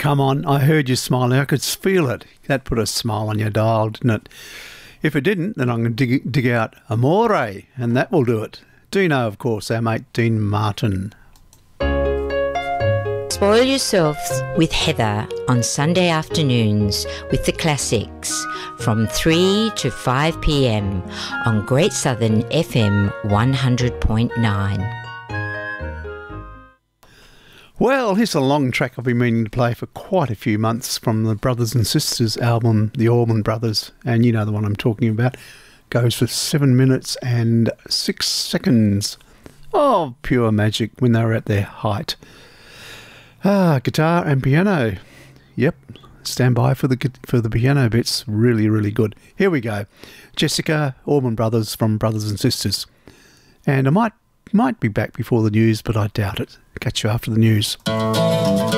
come on. I heard you smiling. I could feel it. That put a smile on your dial, didn't it? If it didn't, then I'm going to dig out Amore, and that will do it. Dino, of course, our mate Dean Martin. Spoil yourselves with Heather on Sunday afternoons with the classics from 3 to 5 p.m. on Great Southern FM 100.9. Well, here's a long track I've been meaning to play for quite a few months from the Brothers and Sisters album, The Allman Brothers, and you know the one I'm talking about. Goes for 7 minutes and 6 seconds. Oh, pure magic when they were at their height. Guitar and piano. Yep, stand by for the piano bits. Really, really good. Here we go. Jessica, Allman Brothers from Brothers and Sisters. And I might be back before the news, but I doubt it. Catch you after the news.